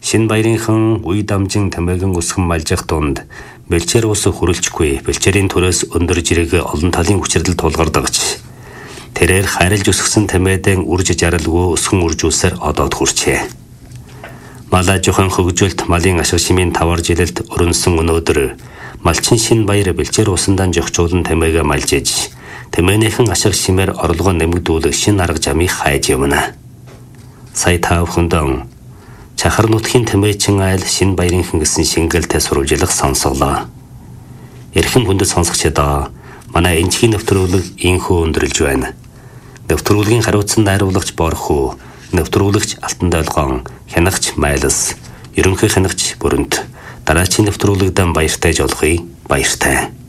Шинэ баярынхан үе дамжин тамиган өсгөн малжих дунд бэлчээр ус хүрэлцгүй бэлчээрийн төрөөс өндөр жирэг олон талын хүчирдэл тулгардагч. Тэрээр харилж өсгсөн тамиадын үрж жаралгүй өсгөн үржүүлсээр одоод хүрчээ. Малаа жохон хөгжүүлт малын ашиг шимийн тавар жилэлд өрнсөн өнөөдөр малчин шинэ баяр бэлчээр усандан жохчуулан тамиага малжиж тамианыхан ашиг шимээр орлогоо нэмэгдүүлэх шинэ арга замыг хайж явна. Сая та бүхэндээ Чахар нутгийн тамиачин айл шинэ баярынхан гэсэн шингэлтэй сурвалжлах сонсголоо. Эрхэм хүндэт сонсогчдоо манай энчхийн нэвтрүүлэг инхүү өндөрлж байна. Нэвтрүүлгийн хариуцсан найруулагч Борхуу, нэвтрүүлэгч Алтан Долгоон, хянагч Майлас, ерөнхий хянагч Бүрэнт. Дараагийн нэвтрүүлэгдэн баяртай жолохъё. Баяртай.